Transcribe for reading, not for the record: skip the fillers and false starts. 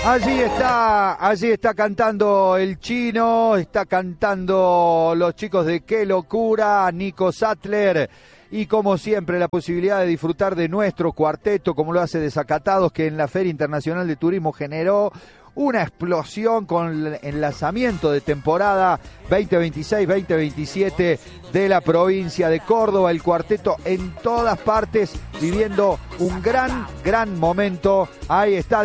Allí está cantando el Chino, está cantando los chicos de Qué Locura, Nico Sattler, y como siempre la posibilidad de disfrutar de nuestro cuarteto, como lo hace Desacatados, que en la Feria Internacional de Turismo generó una explosión con el enlazamiento de temporada 2026-2027 de la provincia de Córdoba. El cuarteto en todas partes viviendo un gran momento. Ahí está.